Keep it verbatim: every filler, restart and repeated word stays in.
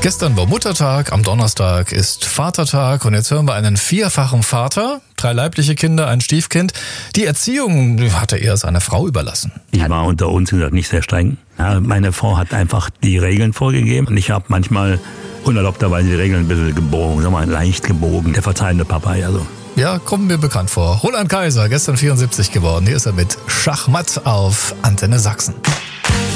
Gestern war Muttertag, am Donnerstag ist Vatertag und jetzt hören wir einen vierfachen Vater, drei leibliche Kinder, ein Stiefkind. Die Erziehung hat er eher seiner Frau überlassen. Ich war unter uns gesagt nicht sehr streng. Ja, meine Frau hat einfach die Regeln vorgegeben und ich habe manchmal unerlaubterweise die Regeln ein bisschen gebogen, sagen wir mal leicht gebogen. Der verzeihende Papa, also. Ja, kommt mir bekannt vor. Roland Kaiser, gestern vierundsiebzig geworden. Hier ist er mit Schachmatt auf Antenne Sachsen.